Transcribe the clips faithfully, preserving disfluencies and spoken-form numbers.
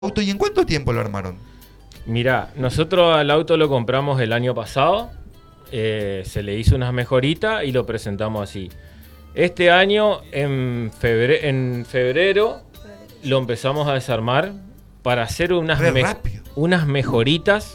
auto y ¿en cuánto tiempo lo armaron? Mirá, nosotros al auto lo compramos el año pasado, eh, se le hizo unas mejoritas y lo presentamos así. Este año, en febrero, en febrero lo empezamos a desarmar para hacer unas, me unas mejoritas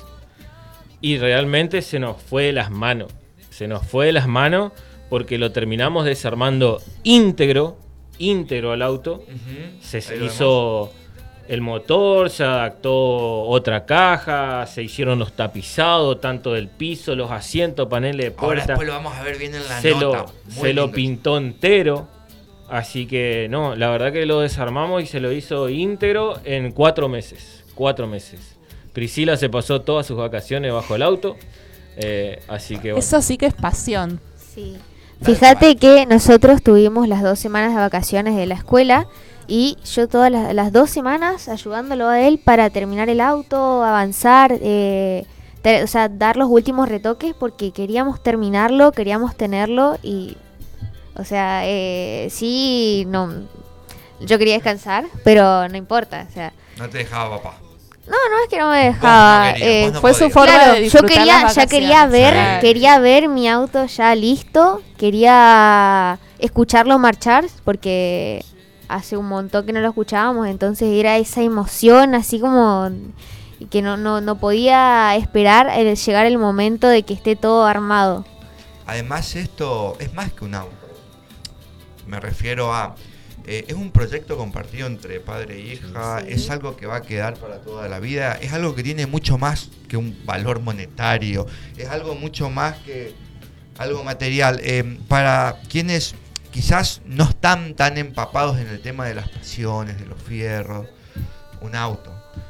y realmente se nos fue de las manos. Se nos fue de las manos porque lo terminamos desarmando íntegro, íntegro al auto. Uh-huh. Se Ahí hizo... El motor, se adaptó otra caja, se hicieron los tapizados, tanto del piso, los asientos, paneles de puerta. Ahora después lo vamos a ver bien en la se nota. Lo, se lo pintó entero, así que no, la verdad que lo desarmamos y se lo hizo íntegro en cuatro meses. Cuatro meses. Priscila se pasó todas sus vacaciones bajo el auto, eh, así que bueno. Eso sí que es pasión. Sí. Fíjate que nosotros tuvimos las dos semanas de vacaciones de la escuela. Y yo todas las, las dos semanas ayudándolo a él para terminar el auto, avanzar, eh, ter, o sea, dar los últimos retoques porque queríamos terminarlo, queríamos tenerlo y, o sea, eh, sí, no, yo quería descansar, pero no importa, o sea. No te dejaba papá. No, no es que no me dejaba. No querías, eh, no fue podías. su forma claro, de disfrutar. Yo quería, las ya quería ver, sí. quería ver mi auto ya listo, quería escucharlo marchar porque hace un montón que no lo escuchábamos, entonces era esa emoción así como que no, no, no podía esperar el llegar el momento de que esté todo armado. Además esto es más que un auto. Me refiero a... Eh, es un proyecto compartido entre padre e hija, sí. Es algo que va a quedar para toda la vida, es algo que tiene mucho más que un valor monetario, es algo mucho más que algo material. Eh, para quienes... quizás no están tan empapados en el tema de las pasiones, de los fierros, un auto.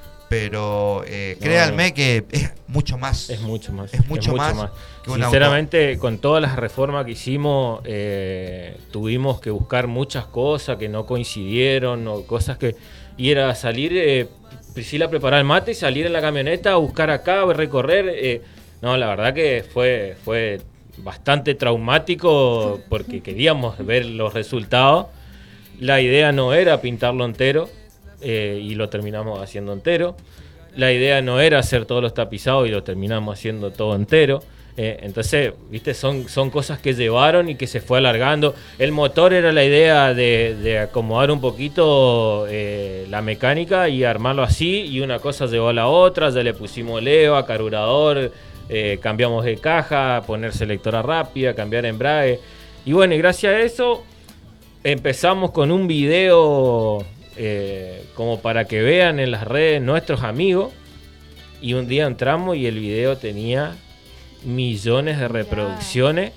Pero eh, créanme no, que es mucho más. Es mucho más. Es mucho, es más, mucho más que un Sinceramente, auto. Con todas las reformas que hicimos, eh, tuvimos que buscar muchas cosas que no coincidieron, o cosas que... Y era salir, eh, Priscila preparar el mate y salir en la camioneta a buscar acá, a recorrer. Eh, no, la verdad que fue... fue bastante traumático porque queríamos ver los resultados. La idea no era pintarlo entero eh, y lo terminamos haciendo entero. La idea no era hacer todos los tapizados y lo terminamos haciendo todo entero. Eh, entonces, viste, son, son cosas que llevaron y que se fue alargando. El motor era la idea de, de acomodar un poquito eh, la mecánica y armarlo así, y una cosa llevó a la otra. Ya le pusimos leva, carburador, Eh, cambiamos de caja, poner selectora rápida, cambiar embrague. Y bueno, y gracias a eso empezamos con un video eh, como para que vean en las redes nuestros amigos. Y un día entramos y el video tenía millones de reproducciones.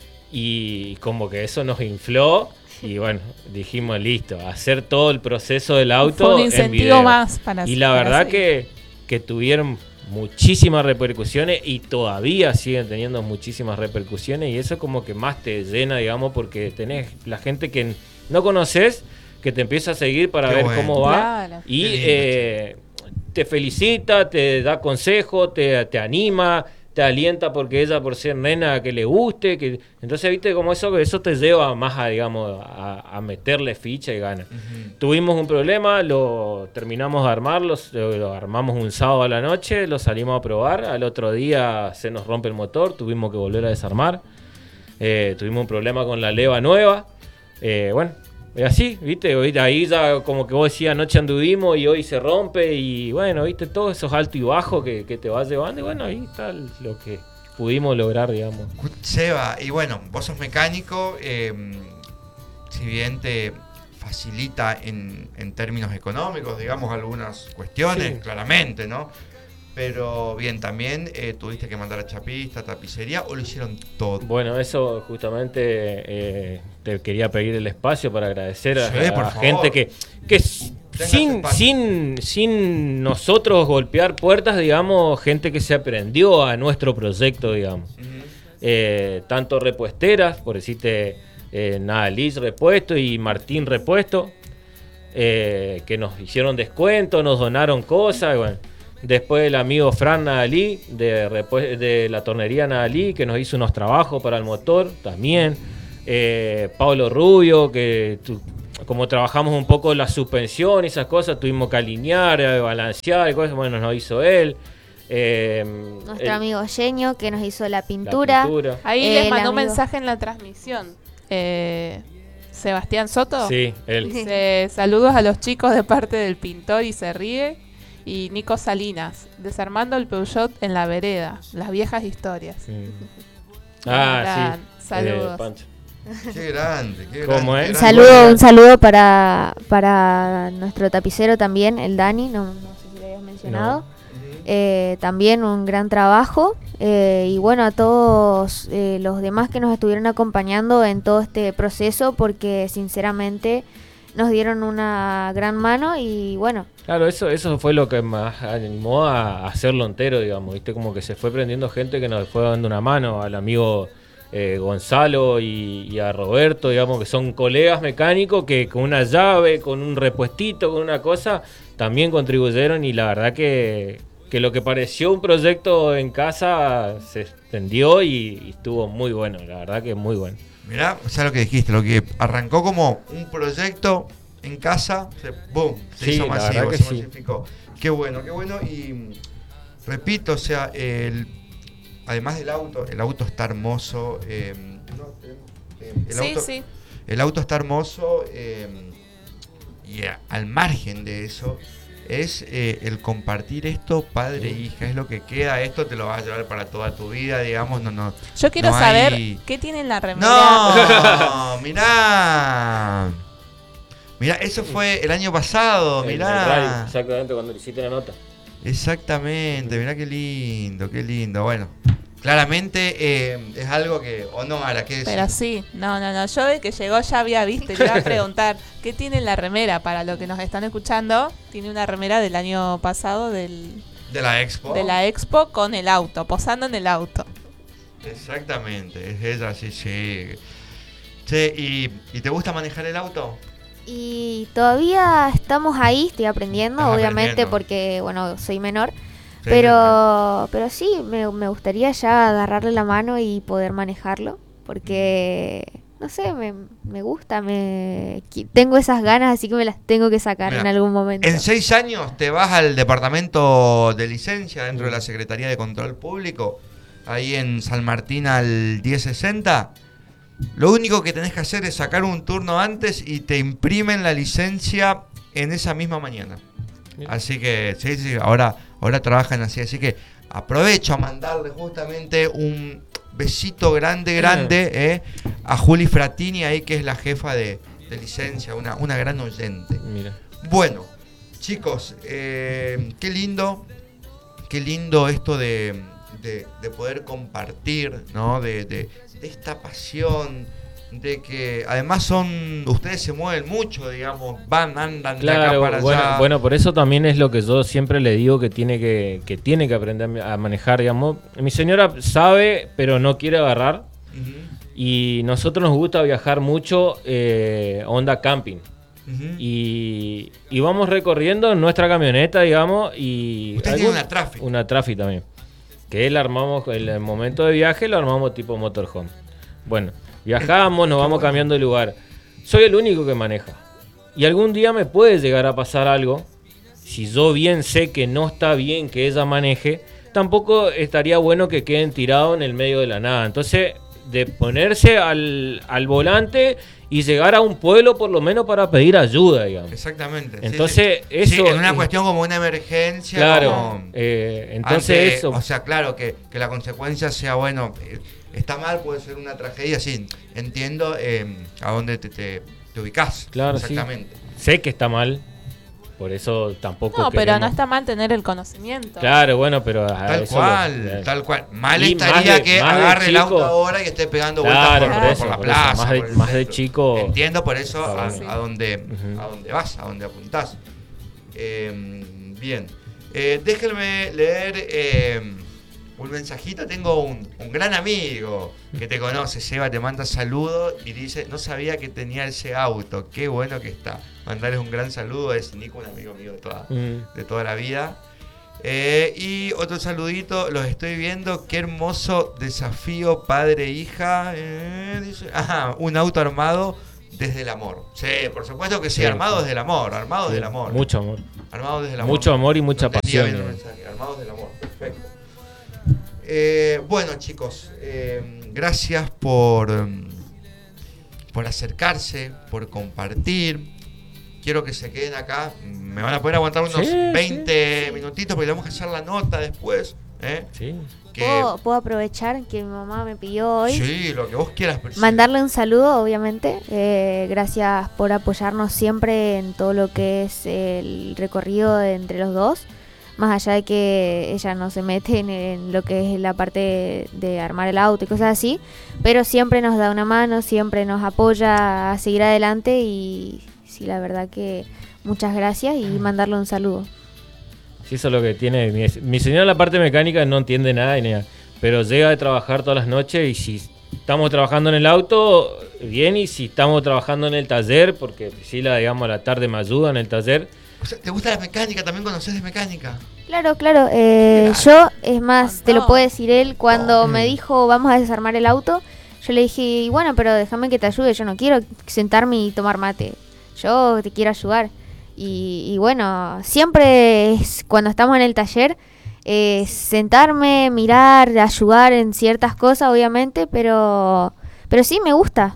Y como que eso nos infló. Y bueno, dijimos listo, hacer todo el proceso del auto. Fue un incentivo en video. más para Y la para verdad seguir. que, que tuvieron muchísimas repercusiones y todavía siguen teniendo muchísimas repercusiones, y eso como que más te llena, digamos, porque tenés la gente que no conoces que te empieza a seguir para Qué ver bueno. cómo va claro. y eh, te felicita, te da consejo, te, te anima, te alienta porque ella por ser nena que le guste, que entonces viste como eso eso te lleva más a, digamos, a, a meterle ficha y ganas. Uh-huh. Tuvimos un problema, lo terminamos de armarlo, lo, lo armamos un sábado a la noche, lo salimos a probar, al otro día se nos rompe el motor, tuvimos que volver a desarmar, eh, tuvimos un problema con la leva nueva, eh, bueno, es así, viste, ahí ya como que vos decías anoche anduvimos y hoy se rompe, y bueno, viste, todos esos altos y bajos que, que te vas llevando, y bueno, ahí está lo que pudimos lograr, digamos. Seba, y bueno, vos sos mecánico, eh, si bien te facilita en, en términos económicos, digamos, algunas cuestiones, sí. Claramente, ¿no? Pero bien, también eh, tuviste que mandar a chapista, tapicería, ¿o lo hicieron todo? Bueno, eso justamente eh, te quería pedir el espacio para agradecer a, sí, a gente que, que sin, sin, sin nosotros golpear puertas, digamos, gente que se aprendió a nuestro proyecto, digamos. Uh-huh. Eh, tanto repuesteras, por decirte, eh, Nadaliz Repuesto y Martín Repuesto, eh, que nos hicieron descuento, nos donaron cosas, y bueno. Después el amigo Fran Nadalí, de, de la tornería Nadalí, que nos hizo unos trabajos para el motor también. Eh, Pablo Rubio, que tu, como trabajamos un poco la suspensión y esas cosas, tuvimos que alinear, eh, balancear y cosas, bueno, nos hizo él. Eh, Nuestro el, amigo Yeño, que nos hizo la pintura. La pintura. Ahí Eh, les el mandó un amigo- mensaje en la transmisión. Eh, Sebastián Soto. Sí, él. Dice, saludos a los chicos de parte del pintor y se ríe. Y Nico Salinas, desarmando el Peugeot en la vereda, las viejas historias. Mm. Ah, Gran, sí. saludos. Eh, Pancho. Qué grande, qué ¿Cómo grande. es? qué Un grande. saludo, un saludo para, para nuestro tapicero también, el Dani, no, no sé si lo habías mencionado. Ujú. Eh, también un gran trabajo. eh, y bueno, a todos eh, los demás que nos estuvieron acompañando en todo este proceso, porque sinceramente nos dieron una gran mano y bueno, Claro, eso, eso fue lo que más animó a hacerlo entero, digamos, ¿viste? Como que se fue prendiendo gente que nos fue dando una mano, al amigo eh, Gonzalo y, y a Roberto, digamos, que son colegas mecánicos que con una llave, con un repuestito, con una cosa, también contribuyeron y la verdad que, que lo que pareció un proyecto en casa se extendió y, y estuvo muy bueno, la verdad que muy bueno. Mirá, o sea lo que dijiste, lo que arrancó como un proyecto en casa, se, boom, se Sí, hizo la masivo, verdad que se sí. masificó. Qué bueno, qué bueno. Y mm, repito, o sea, el, además del auto, el auto está hermoso. eh, no, eh, el, Sí, auto, sí. el auto está hermoso eh, y a- al margen de eso es eh, el compartir esto padre e hija, es lo que queda, esto te lo vas a llevar para toda tu vida, digamos, no, no. Yo quiero no saber hay- qué tiene en la remera. No, mirá. Mirá, eso fue el año pasado, El- el rally, mirá. exactamente, cuando le hiciste la nota. Exactamente, mirá qué lindo, qué lindo. Bueno, claramente eh, es algo que, o no, Ara, ¿qué decís? Pero sí, no, no, no. Yo de que llegó ya había visto y le iba a preguntar qué tiene en la remera. Para los que nos están escuchando, tiene una remera del año pasado del, De la expo. de la expo con el auto, posando en el auto. Exactamente, es ella, sí, sí. Che, ¿y, ¿y te gusta manejar el auto? y todavía estamos ahí, estoy aprendiendo, Estás obviamente, aprendiendo. porque bueno, soy menor, Sí, pero pero sí, me, me gustaría ya agarrarle la mano y poder manejarlo, porque no sé, me, me gusta, me qui- tengo esas ganas, así que me las tengo que sacar Mira, en algún momento. En seis años te vas al departamento de licencia dentro de la Secretaría de Control Público, ahí en San Martín al diez sesenta. Lo único que tenés que hacer es sacar un turno antes y te imprimen la licencia en esa misma mañana. Mira. Así que, sí, sí, ahora, ahora trabajan así. Así que aprovecho a mandarle justamente un besito grande, grande eh, a Juli Fratini, ahí que es la jefa de, de licencia, una, una gran oyente. Mira. Bueno, chicos, eh, qué lindo, qué lindo esto de, de, de poder compartir, ¿no? De, de, de esta pasión, de que además son, ustedes se mueven mucho, digamos, van, andan de acá Claro, para allá. bueno, bueno, por eso también es lo que yo siempre le digo que tiene que, que tiene que aprender a manejar, digamos. Mi señora sabe, pero no quiere agarrar. Ujú, Y nosotros nos gusta viajar mucho, eh, onda camping. ujú. Y, y vamos recorriendo en nuestra camioneta, digamos, y... Ustedes tienen una Traffic. Una Traffic también. Que la armamos, en el momento de viaje lo armamos tipo motorhome. Bueno, viajamos, nos vamos cambiando de lugar. Soy el único que maneja. Y algún día me puede llegar a pasar algo. Si yo bien sé que no está bien que ella maneje, tampoco estaría bueno que queden tirados en el medio de la nada. Entonces, de ponerse al, al volante y llegar a un pueblo por lo menos para pedir ayuda, digamos. Exactamente. sí, Entonces, sí. eso... Sí, en una eh, cuestión como una emergencia. Claro, como eh, entonces ante- eso... O sea, claro, que, que la consecuencia sea, bueno, eh, está mal, puede ser una tragedia, sí. Entiendo eh, a dónde te, te, te ubicás. Claro, sí. Exactamente. Sé que está mal, por eso tampoco No, pero queremos- no está mal tener el conocimiento. Claro, bueno, pero... a Tal eso cual, lo- tal cual. Mal Y más estaría de- que más de agarre el auto chico- ahora y esté pegando Claro, vueltas por, por por eso, la por eso, plaza. más de- por el más de centro. chico- Entiendo por eso Está a, bueno. a dónde, Ujú. a dónde vas, a dónde apuntás. Eh, bien. Eh, déjenme leer eh, un mensajito. Tengo un, un gran amigo que te conoce, Seba, te manda saludos y dice, no sabía que tenía ese auto, qué bueno que está. Mandarles un gran saludo, es Nico, un amigo mío de toda, Mm. de toda la vida. Eh, y otro saludito, los estoy viendo, qué hermoso desafío padre-hija. Eh, dice, ajá, un auto armado desde el amor. Sí, por supuesto que sí, Sí, armado sí. desde el amor, armado Sí, desde el amor. mucho amor. Armado desde el amor. Mucho amor y mucha No entendía pasión. bien el mensaje, armados del amor, perfecto. Eh, bueno, chicos, eh, gracias por, um, por acercarse, por compartir. Quiero que se queden acá. Me van a poder aguantar unos Sí, veinte sí. minutitos porque tenemos que hacer la nota después. ¿eh? Sí. Que, ¿Puedo, puedo aprovechar que mi mamá me pidió hoy? sí, lo que vos quieras. Priscila. Mandarle un saludo, obviamente. Eh, gracias por apoyarnos siempre en todo lo que es el recorrido de entre los dos. Más allá de que ella no se mete en, en lo que es la parte de, de armar el auto y cosas así. Pero siempre nos da una mano, siempre nos apoya a seguir adelante. Y sí, la verdad que muchas gracias y mandarle un saludo. Sí, eso es lo que tiene. Mi, mi señora en la parte mecánica no entiende nada, ni nada, pero llega de trabajar todas las noches y si estamos trabajando en el auto, bien, y si estamos trabajando en el taller, porque Priscila, digamos, a la tarde me ayuda en el taller. O sea, ¿te gusta la mecánica? ¿También conoces de mecánica? Claro, claro. Eh, yo, es más, te lo puede decir él, cuando me dijo vamos a desarmar el auto, yo le dije, y bueno, pero déjame que te ayude, yo no quiero sentarme y tomar mate, yo te quiero ayudar. Y, y bueno, siempre es, cuando estamos en el taller, eh, sentarme, mirar, ayudar en ciertas cosas, obviamente, pero, pero sí me gusta.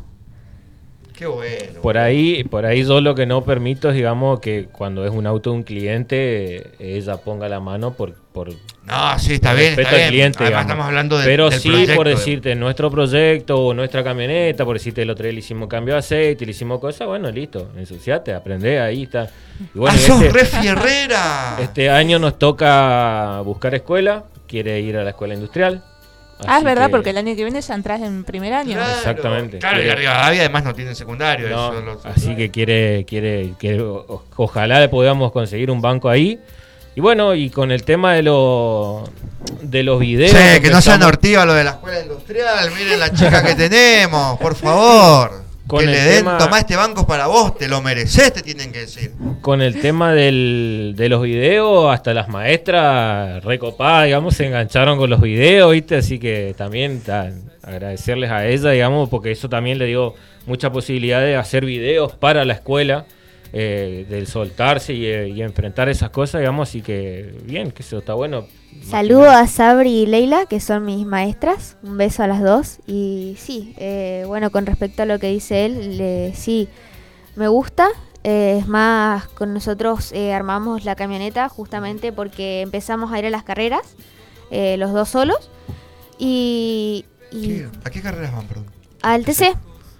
Qué bueno. Por ahí, por ahí yo lo que no permito es, digamos, que cuando es un auto de un cliente, eh, ella ponga la mano por... por No, sí, está bien, respeto está al bien. cliente, Además digamos. estamos hablando de, Pero del sí, proyecto, por de- decirte, nuestro proyecto o nuestra camioneta, por decirte, el otro día le hicimos cambio de aceite, le hicimos cosas, bueno, listo, ensuciate, aprendé, ahí está. Y bueno, ¡Ah, sos este, re fierrera! este año nos toca buscar escuela, quiere ir a la escuela industrial. Ah, así es verdad, que- porque el año que viene ya entras en primer año. Claro, Exactamente. Claro, y Quiere- Rivadavia además no tiene secundario. No, eso lo- así que quiere, quiere, quiere o- ojalá le podamos conseguir un banco ahí. Y bueno, y con el tema de, lo, de los videos. Che, que no sea empezamos- nortiva lo de la escuela industrial. Miren la chica que tenemos, por favor. Con que el le den, tema- tomá este banco es para vos, te lo mereces, te tienen que decir. Con el tema del, de los videos, hasta las maestras recopadas, digamos, se engancharon con los videos, ¿viste? Así que también ta, agradecerles a ella, digamos, porque eso también le dio mucha posibilidad de hacer videos para la escuela, eh, del soltarse y, eh, y enfrentar esas cosas, digamos, así que bien, que eso está bueno. Saludo a Sabri y Leila, que son mis maestras. Un beso a las dos. Y sí, eh, bueno, con respecto a lo que dice él, le- sí, me gusta. Eh, es más, con nosotros eh, armamos la camioneta justamente porque empezamos a ir a las carreras, eh, los dos solos. Y, y ¿Qué- ¿A qué carreras van, perdón? al T C.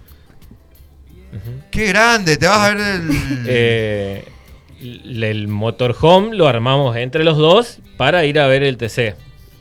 Ujú. ¡Qué grande! Te vas a ver el... Eh, l- el motorhome lo armamos entre los dos para ir a ver el T C.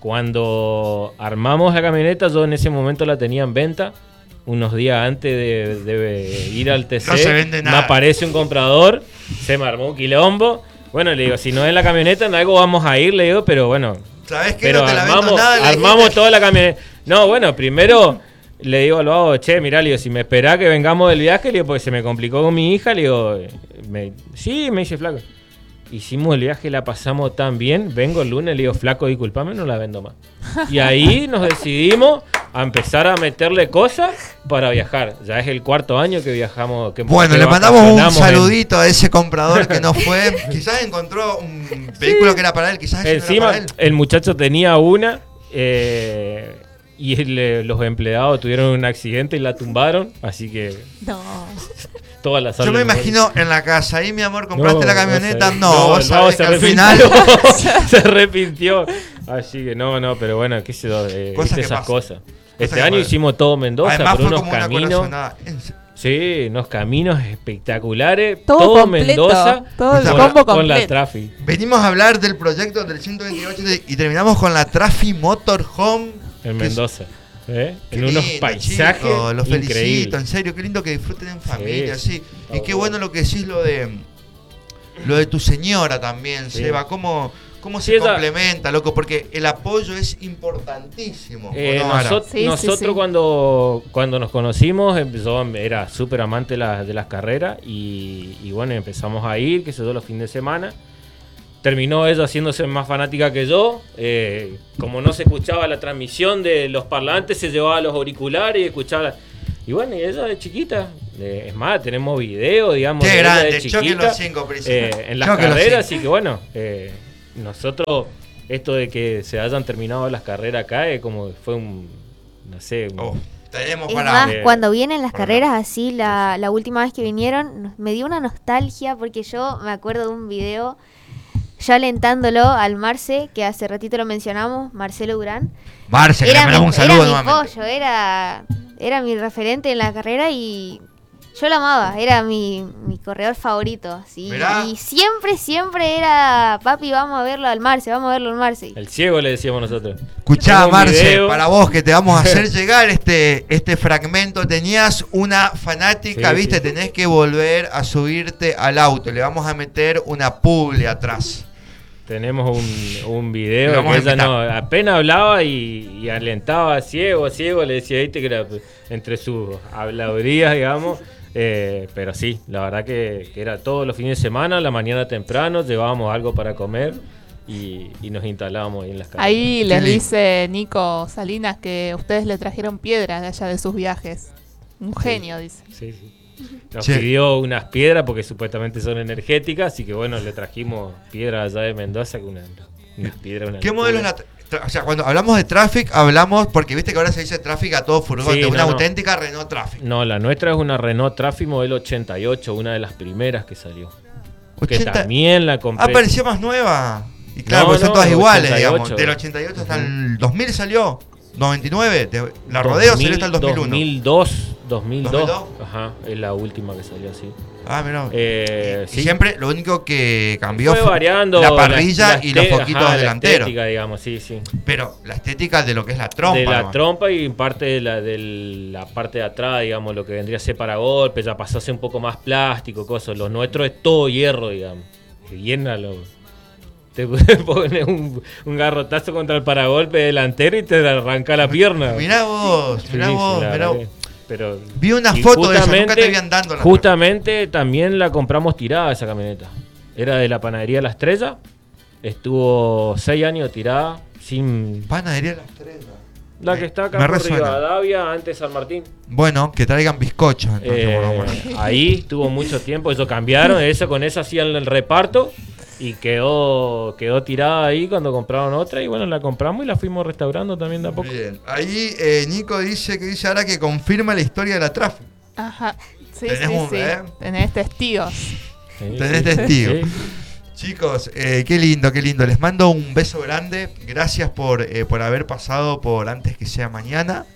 Cuando armamos la camioneta, yo en ese momento la tenía en venta. Unos días antes de, de ir al T C, No se vende me nada. aparece un comprador, se me armó un quilombo. Bueno, le digo, si no es la camioneta, en algo vamos a ir, le digo, pero bueno, ¿Sabés qué? pero No te la vendo armamos, nada. le armamos dijiste. toda la camioneta. No, bueno, primero le digo al vago, che, mirá, le digo, si me esperá que vengamos del viaje, le digo, porque se me complicó con mi hija, le digo, me- sí, me dice flaco. Hicimos el viaje, la pasamos tan bien, vengo el lunes, le digo, flaco, disculpame, no la vendo más. Y ahí nos decidimos a empezar a meterle cosas para viajar. Ya es el cuarto año que viajamos. Que, Bueno, que le mandamos un vacacionamos en- saludito a ese comprador que no fue. Quizás encontró un vehículo que era para él, quizás ese no era Encima, para él. el muchacho tenía una eh, y el- los empleados tuvieron un accidente y la tumbaron, así que No. toda la sala. Yo me del imagino en la casa, ahí mi amor, compraste No, la no camioneta. sé. No, No, vos el sabés vago que al se final. arrepintió. Se arrepintió. Así que no, no, pero bueno, qué sé yo, eh, Cosas viste que esas pasan. cosas. Este que año pasan. hicimos todo Mendoza, Además por fue unos como una caminos. corazonada. En se- Sí, unos caminos espectaculares. Todo Todo, completo, Mendoza todo el con, combo con la completo. Trafi. Venimos a hablar del proyecto del ciento veintiocho de- y terminamos con la Trafi Motorhome. En que es- Mendoza. ¿eh? Qué En unos lindo, paisajes chicos, los felicito, increíbles. en serio, qué lindo que disfruten en familia, sí. Sí, Y está qué bueno. bueno lo que decís lo de lo de tu señora también, Sí. Seba, cómo, cómo Sí, se ella- complementa, loco, porque el apoyo es importantísimo. Eh, ¿o no, Ara? noso- Sí, sí, nosotros sí. cuando, cuando nos conocimos, empezó, era súper amante de, la- de las carreras y, y bueno, empezamos a ir, que se dio los fines de semana. Terminó ella haciéndose más fanática que yo. eh, como no se escuchaba la transmisión de los parlantes, se llevaba los auriculares y escuchaba. la- Y bueno, y ella de chiquita Eh, es más, tenemos video, digamos, Qué de ella grande, de choquen chiquita, los cinco, príncipe. eh, en las Choquen los carreras, cinco. así que bueno, eh, nosotros, esto de que se hayan terminado las carreras acá, es como fue un, no sé, un- Oh, tenemos Es para... más, Eh, cuando vienen las para carreras así, la, la última vez que vinieron, nos- me dio una nostalgia porque yo me acuerdo de un video yo alentándolo al Marce, que hace ratito lo mencionamos, Marcelo Durán. Marce, que le Era mi, mandamos un era saludo mi nuevamente. pollo, era, era mi referente en la carrera y yo lo amaba, era mi, mi corredor favorito. Así, Mirá. y siempre, siempre era, papi, vamos a verlo al Marce, vamos a verlo al Marce. el ciego le decíamos nosotros. Escuchá, Tengo un Marce, video. para vos que te vamos a hacer llegar este, este fragmento, tenías una fanática, Sí, viste, sí. tenés que volver a subirte al auto, le vamos a meter una publi atrás. Tenemos un, un video Lo vamos que a ella invitar. no, apenas hablaba y, y alentaba, ciego, ciego, le decía, viste, que era entre sus habladurías, digamos. Eh, pero sí, la verdad que, que era todos los fines de semana, la mañana temprano, llevábamos algo para comer y, y nos instalábamos ahí en las calles. Ahí les lindo. dice Nico Salinas que ustedes le trajeron piedras de allá de sus viajes. Un Sí. genio, dice. Sí, sí. Nos Che. pidió unas piedras porque supuestamente son energéticas, así que bueno, le trajimos piedras allá de Mendoza, que una, una piedra, una ¿Qué locura. modelo es la... tra- O sea, cuando hablamos de Traffic, hablamos, porque viste que ahora se dice Traffic a todo furgón, Sí, de una no, no. auténtica Renault Traffic. No, la nuestra es una Renault Traffic modelo ochenta y ocho, una de las primeras que salió. Que ochenta también la compré. Ah, pareció más nueva. Y claro, No, porque son no, todas iguales, ochenta y ocho. digamos. Del ochenta y ocho hasta el dos mil salió. noventa y nueve, de- la Rodeo salió hasta el dos mil uno. dos mil dos, dos mil dos. ¿dos mil dos? Ajá, es la última que salió así. Ah, mirá. Eh, y sí. siempre lo único que cambió Fue fue variando la parrilla y los este- foquitos ajá, la delanteros. estética, digamos, sí, sí. Pero la estética de lo que es la trompa. de la nomás. trompa y parte de la, de la parte de atrás, digamos, lo que vendría a ser para golpe, ya pasó a ser un poco más plástico, cosas. Lo nuestro es todo hierro, digamos. Que llena lo. Te pones un, un garrotazo contra el paragolpe delantero y te arranca la pierna. Mirá vos, Sí, mirá sí, vos, la mirá verdad vos. que- Pero, Vi una y foto de esa, nunca justamente- te habían dado la Justamente también la compramos tirada esa camioneta. Era de la panadería La Estrella. Estuvo seis años tirada sin. Panadería de la Estrella. La que está Me acá por resuena. Rivadavia, antes San Martín. Bueno, que traigan bizcochos. Entonces, Eh, bueno, bueno. ahí estuvo mucho tiempo, eso cambiaron, eso con esa hacían el reparto y quedó quedó tirada ahí cuando compraron otra y bueno, la compramos y la fuimos restaurando también de a poco. Bien. Ahí eh, Nico dice que dice ahora que confirma la historia de la Traffic. Ajá. Sí, Tenés sí, un- sí. ¿eh? Tenés testigos. Sí, Tenés sí, testigo. sí. Chicos, eh, qué lindo, qué lindo. Les mando un beso grande. Gracias por, eh, por haber pasado por antes que sea mañana.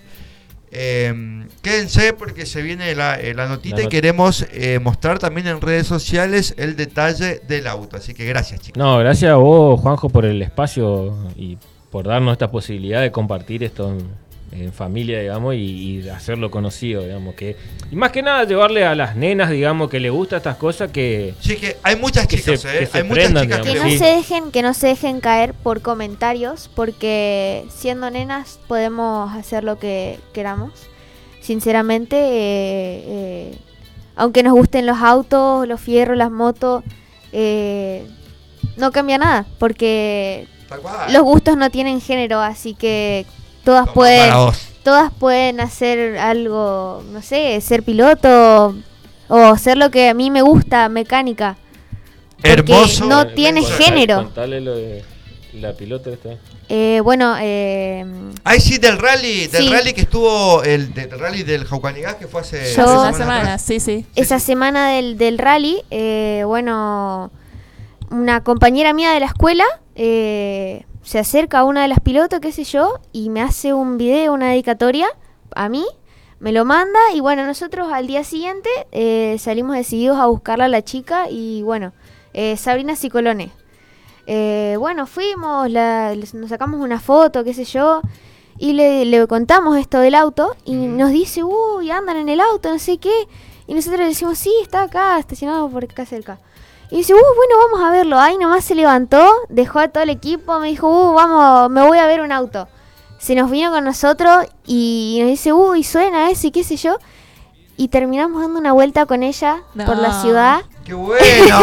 Eh, quédense porque se viene la, eh, la notita La y not- queremos eh, mostrar también en redes sociales el detalle del auto. Así que gracias, chicos. No, gracias a vos, Juanjo, por el espacio y por darnos esta posibilidad de compartir esto en, en familia, digamos, y, y de hacerlo conocido, digamos, que y más que nada llevarle a las nenas, digamos, que les gusta estas cosas que Sí, que hay muchas Que chicas, se- eh. que se Hay muchas prendan, chicas Que que no Sí. se dejen, que no se dejen caer por comentarios, porque siendo nenas podemos hacer lo que queramos. Sinceramente, eh, eh, aunque nos gusten los autos, los fierros, las motos, eh, no cambia nada, porque Tal cual. los gustos no tienen género, así que todas Toma pueden, para vos. todas pueden hacer algo, no sé, ser piloto o ser lo que a mí me gusta, mecánica. Porque Hermoso. no tiene mensaje. género. Contale lo de la pilota esta. Eh, bueno, eh, Ay, sí, del rally, del Sí. rally que estuvo, el del rally del Jaucanigás que fue hace, Yo- Hace hace una semanas semana, atrás. sí, sí. esa semana del, del rally, eh, bueno, una compañera mía de la escuela eh, se acerca a una de las pilotos, qué sé yo, y me hace un video, una dedicatoria a mí, me lo manda y bueno, nosotros al día siguiente eh, salimos decididos a buscarla a la chica y bueno, eh, Sabrina Cicolone. Eh, bueno, fuimos, la- les- nos sacamos una foto, qué sé yo, y le, le contamos esto del auto y nos dice, uy, andan en el auto, no sé qué. Y nosotros le decimos, sí, está acá, estacionado por acá cerca. Y dice, uh, bueno, vamos a verlo. Ahí nomás se levantó, dejó a todo el equipo, me dijo, uh, vamos, me voy a ver un auto. Se nos vino con nosotros y nos dice, uy, suena ese, qué sé yo. Y terminamos dando una vuelta con ella por la No. ciudad. ¡Qué bueno!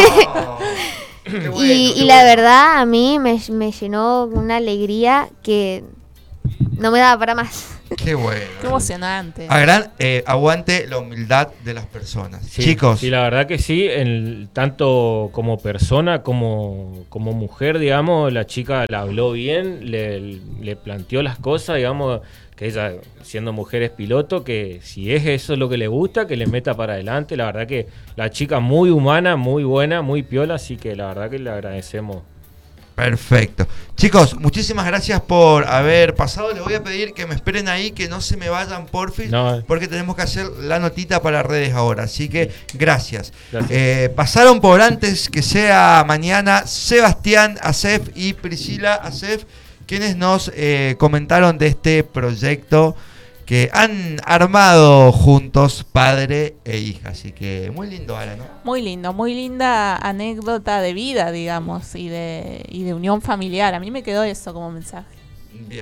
Qué bueno, Y, qué y la bueno. verdad a mí me, me llenó una alegría que no me daba para más. Qué bueno. Qué emocionante. A gran, eh, aguante la humildad de las personas. Sí, Chicos. Sí, la verdad que sí, en, tanto como persona como, como mujer, digamos, la chica la habló bien, le, le planteó las cosas, digamos, que ella, siendo mujer, es piloto, que si es eso lo que le gusta, que le meta para adelante. La verdad que la chica muy humana, muy buena, muy piola, así que la verdad que le agradecemos. Perfecto. Chicos, muchísimas gracias por haber pasado. Les voy a pedir que me esperen ahí, que no se me vayan, porfis, No. porque tenemos que hacer la notita para redes ahora. Así que gracias. Gracias. Eh, pasaron por antes que sea mañana Sebastián Acef y Priscila Acef, quienes nos eh, comentaron de este proyecto que han armado juntos, padre e hija. Así que muy lindo, Ara, ¿no? Muy lindo, muy linda anécdota de vida, digamos, y de, y de unión familiar. A mí me quedó eso como mensaje. Bien.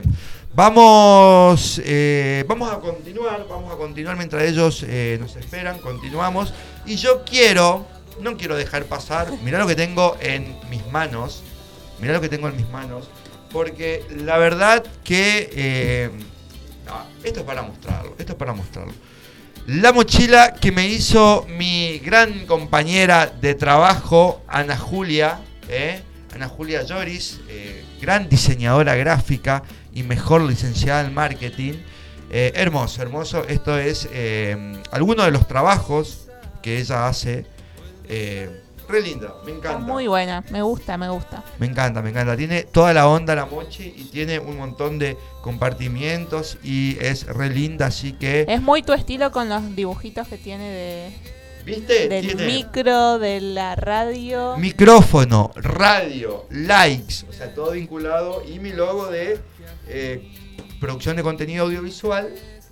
Vamos, eh, vamos a continuar, vamos a continuar mientras ellos eh, nos esperan, continuamos. Y yo quiero, no quiero dejar pasar, mirá lo que tengo en mis manos, mirá lo que tengo en mis manos, porque la verdad que... Eh, no, esto es para mostrarlo, esto es para mostrarlo. La mochila que me hizo mi gran compañera de trabajo, Ana Julia, ¿eh? Ana Julia Lloris, eh, gran diseñadora gráfica y mejor licenciada en marketing. Eh, hermoso, hermoso. Esto es eh, alguno de los trabajos que ella hace. Eh, re linda, me encanta. Muy buena, me gusta, me gusta. Me encanta, me encanta. Tiene toda la onda la mochi y tiene un montón de compartimientos y es re linda, así que... Es muy tu estilo con los dibujitos que tiene de, ¿Viste? del Tiene micro, de la radio. micrófono, radio, likes, o sea, todo vinculado, y mi logo de eh, producción de contenido audiovisual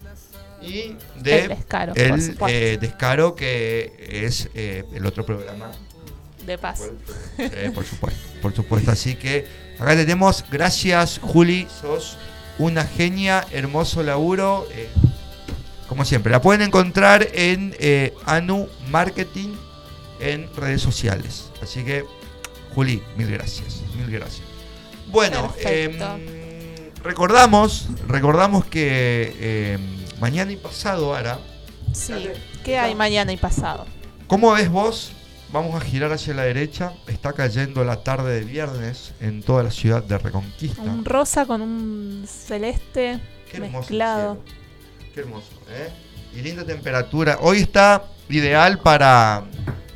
y de El Descaro, el, por supuesto. eh, Descaro, que es eh, el otro programa. De paz. Eh, por supuesto, por supuesto. Así que acá tenemos, gracias Juli, sos una genia, hermoso laburo. Eh, como siempre, la pueden encontrar en eh, Anu Marketing en redes sociales. Así que, Juli, mil gracias, mil gracias. Bueno, Perfecto. eh, recordamos, recordamos que eh, mañana y pasado, Ara, Sí, ¿qué hay mañana y pasado? ¿cómo ves vos? Vamos a girar hacia la derecha. Está cayendo la tarde de viernes en toda la ciudad de Reconquista. Un rosa con un celeste Qué hermoso mezclado. el cielo. Qué hermoso, ¿eh? Y linda temperatura. Hoy está ideal para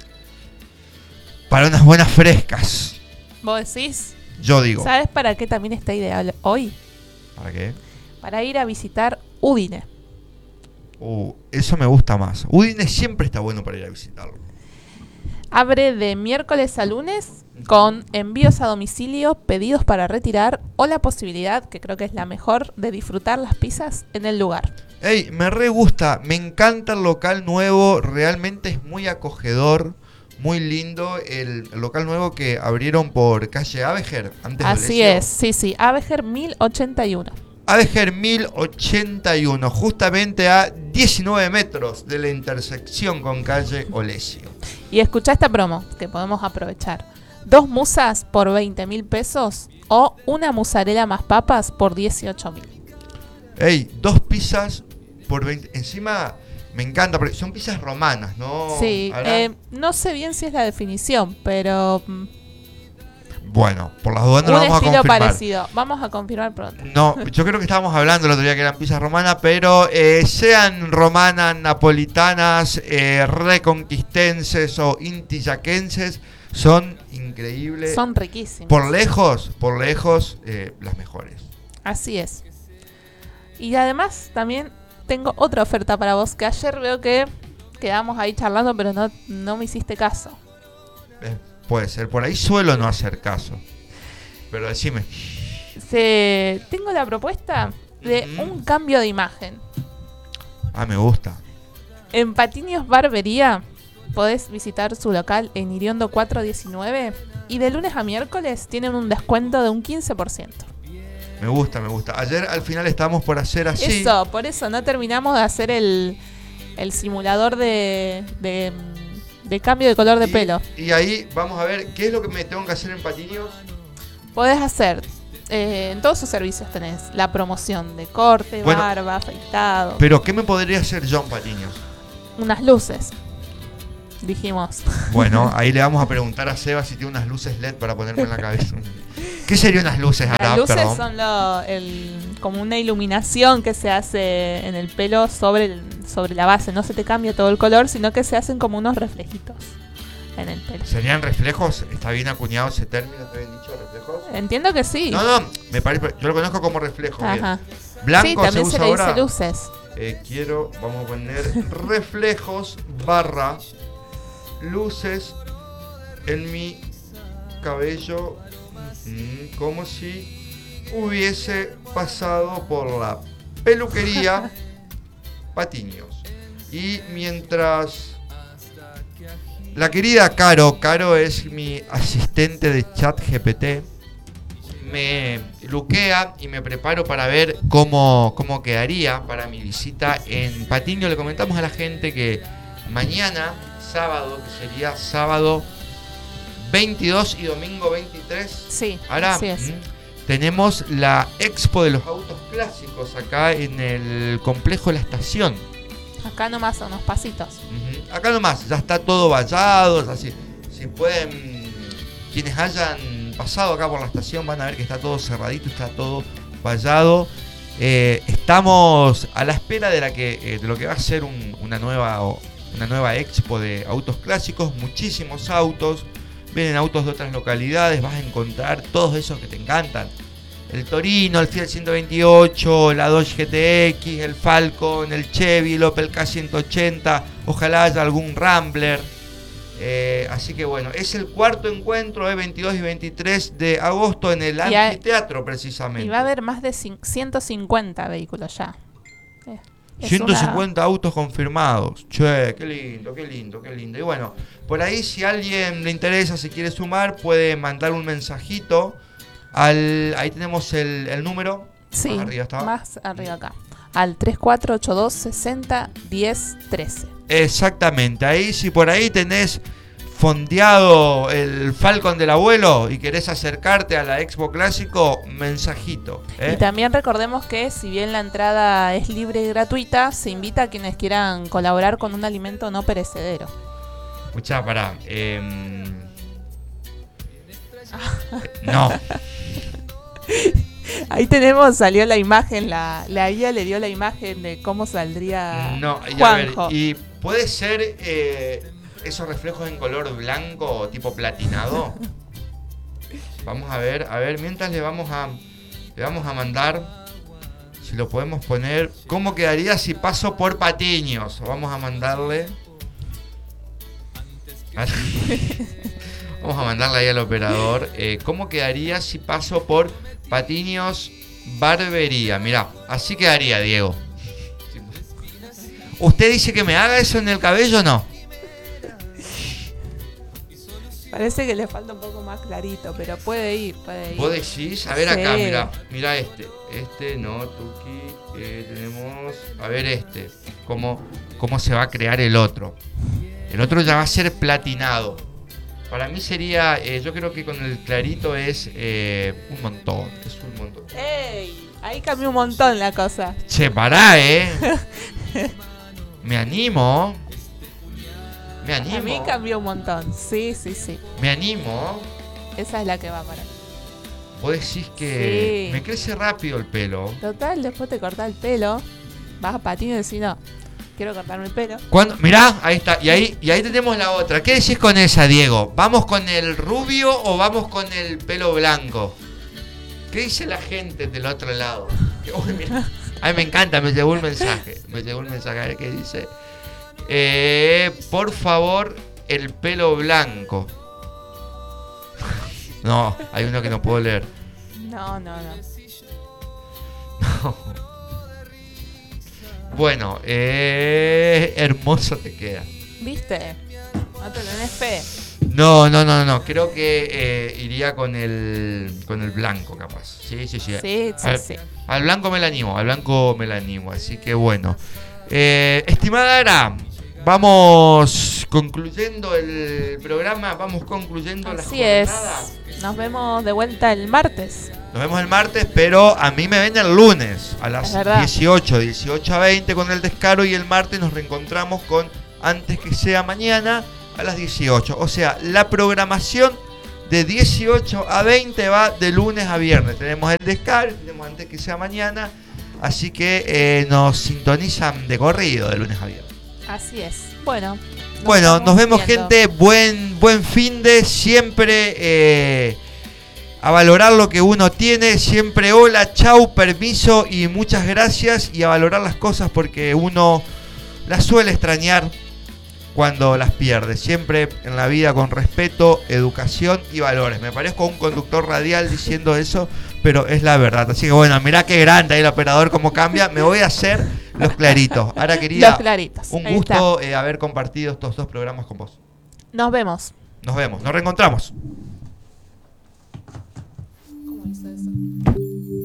para unas buenas frescas. ¿Vos decís? Yo digo. ¿Sabes para qué también está ideal hoy? ¿Para qué? Para ir a visitar Udine. Uh, eso me gusta más. Udine siempre está bueno para ir a visitarlo. Abre de miércoles a lunes con envíos a domicilio, pedidos para retirar o la posibilidad, que creo que es la mejor, de disfrutar las pizzas en el lugar. Ey, me re gusta, me encanta el local nuevo, realmente es muy acogedor, muy lindo el local nuevo que abrieron por calle Abeger, antes de Así Lesio. es, sí, sí, Abeger mil ochenta y uno. Abeger mil ochenta y uno, justamente a diecinueve metros de la intersección con calle Olesio. Y escuchá esta promo que podemos aprovechar. Dos musas por veinte mil pesos o una musarela más papas por dieciocho mil. Ey, dos pizzas por veinte. Encima me encanta, porque son pizzas romanas, ¿no? Sí, Ara? eh, no sé bien si es la definición, pero mm, Bueno, por las dudas no un lo vamos a estilo confirmar. parecido. Vamos a confirmar pronto. No, yo creo que estábamos hablando el otro día que eran pizzas romanas, pero eh, sean romanas, napolitanas, eh, reconquistenses o intillaquenses, son increíbles. Son riquísimos. Por lejos, por lejos, eh, las mejores. Así es. Y además también tengo otra oferta para vos, que ayer veo que quedamos ahí charlando, pero no, no me hiciste caso. Eh, puede ser, por ahí suelo no hacer caso. Pero decime. Se, tengo la propuesta de Ujú. un cambio de imagen. Ah, me gusta. En Patiños Barbería podés visitar su local en Iriondo cuatrocientos diecinueve y de lunes a miércoles tienen un descuento de un quince por ciento. Me gusta, me gusta. Ayer al final estábamos por hacer así. Eso, por eso no terminamos de hacer el, el simulador de, de, de cambio de color de Y- pelo. Y ahí vamos a ver qué es lo que me tengo que hacer en Patiños. Podés hacer Eh, en todos sus servicios tenés la promoción de corte, Bueno, barba, afeitado, Pero, ¿qué me podría hacer John Patiños? unas luces, dijimos. Bueno, ahí le vamos a preguntar a Seba si tiene unas luces L E D para ponerme en la cabeza. ¿Qué serían unas luces acá? Las luces Perdón. son lo, el, como una iluminación que se hace en el pelo sobre, el, sobre la base. No se te cambia todo el color, sino que se hacen como unos reflejitos en el pelo. ¿Serían reflejos? ¿Está bien acuñado ese término? ¿Está bien dicho, reflejos? Entiendo que sí. No, no, me parece, yo lo conozco como reflejo. bien. Ajá. Blanco Sí, se también se, usa le ahora. dice luces. Eh, quiero, vamos a poner reflejos barra luces en mi cabello, mm, como si hubiese pasado por la peluquería Patiños. Y mientras la querida Caro, Caro es mi asistente de chat G P T, me luquea y me preparo para ver cómo, cómo quedaría para mi visita en Patiño. Le comentamos a la gente que mañana, sábado, que sería sábado veintidós y domingo veintitrés, Sí, ahora así es. mm, tenemos la Expo de los Autos Clásicos acá en el complejo La Estación. Acá nomás a unos pasitos. Ujú. Acá nomás, ya está todo vallado, así, si pueden, quienes hayan pasado acá por la estación van a ver que está todo cerradito, está todo vallado. Eh, estamos a la espera de la que eh, de lo que va a ser un, una nueva una nueva expo de autos clásicos, muchísimos autos, vienen autos de otras localidades, vas a encontrar todos esos que te encantan. El Torino, el Fiat ciento veintiocho, la Dodge G T X, el Falcon, el Chevy, el Opel K ciento ochenta, ojalá haya algún Rambler. Eh, así que bueno, es el cuarto encuentro de veintidós y veintitrés de agosto en el Y hay- anfiteatro precisamente. Y va a haber más de cin- ciento cincuenta vehículos ya. Eh, es ciento una- cincuenta autos confirmados. Che, qué lindo, qué lindo, qué lindo. Y bueno, por ahí si a alguien le interesa, si quiere sumar, puede mandar un mensajito. Al, ahí tenemos el, el número. Sí, Más arriba está. más arriba acá. Al tres cuatro ocho dos sesenta diez trece. Exactamente, ahí si por ahí tenés fondeado el Falcon del abuelo y querés acercarte a la Expo Clásico, mensajito. ¿eh? Y también recordemos que si bien la entrada es libre y gratuita, se invita a quienes quieran colaborar con un alimento no perecedero. Escuchá, pará. em, no, Ahí tenemos, salió la imagen, la, la I A le dio la imagen de cómo saldría no. Y, a ver, Juanjo. y puede ser eh, esos reflejos en color blanco, tipo platinado. Vamos a ver, a ver, mientras le vamos a le vamos a mandar, si lo podemos poner, ¿cómo quedaría si paso por Patiños? Vamos a mandarle. Vamos a mandarle ahí al operador. Eh, ¿Cómo quedaría si paso por Patiños Barbería? Mirá, así quedaría, Diego. ¿Usted dice que me haga eso en el cabello o no? Parece que le falta un poco más clarito, pero puede ir, puede ir. ¿Vos decís? A ver Sí. acá, mirá. Mirá este. Este, no, Tuki. Eh, tenemos. A ver este. Cómo, cómo se va a crear el otro. El otro ya va a ser platinado. Para mí sería. Eh, yo creo que con el clarito es eh, un montón. Es un montón. ¡Ey! Ahí cambió un montón la cosa. Che, pará, eh. Me animo. Me A mí animo. cambió un montón. Sí, sí, sí. Me animo. Esa es la que va para mí. Vos decís que Sí. me crece rápido el pelo. Total, después te cortás el pelo, vas a patino y decís, no, quiero cortarme el pelo. Cuando, mirá, ahí está. Y ahí, y ahí tenemos la otra. ¿Qué decís con esa, Diego? ¿Vamos con el rubio o vamos con el pelo blanco? ¿Qué dice la gente del otro lado? Que, uy, mirá. A mí me encanta, me llegó un mensaje. Me llegó un mensaje a ver qué dice. Eh, por favor, el pelo blanco. No, hay uno que no puedo leer. No, no, no. Bueno, eh, hermoso te queda. ¿Viste? No te tenés fe. No, no, no, no. Creo que eh, iría con el con el blanco, capaz. Sí, sí, sí. Sí, sí, al, sí. al blanco me la animo, al blanco me la animo. Así que bueno. Eh, estimada Ara, vamos concluyendo el programa, vamos concluyendo la Así es. jornada. Nos vemos de vuelta el martes. Nos vemos el martes, pero a mí me ven el lunes a las Es verdad. dieciocho, dieciocho a veinte con el descaro, y el martes nos reencontramos con Antes que sea mañana a las dieciocho. O sea, la programación de dieciocho a veinte va de lunes a viernes. Tenemos el descaro, tenemos Antes que sea mañana, así que eh, nos sintonizan de corrido de lunes a viernes. Así es. Bueno. Bueno, estamos nos vemos, viendo. gente. Buen, buen fin de siempre. Eh, a valorar lo que uno tiene. Siempre hola, chau, permiso y muchas gracias. Y a valorar las cosas porque uno las suele extrañar cuando las pierde. Siempre en la vida con respeto, educación y valores. Me parezco a un conductor radial diciendo eso, pero es la verdad. Así que bueno, mirá qué grande ahí el operador cómo cambia. Me voy a hacer los claritos. Ahora, querida, Los claritos. un Ahí gusto eh, haber compartido estos dos programas con vos. Nos vemos. Nos vemos, nos reencontramos.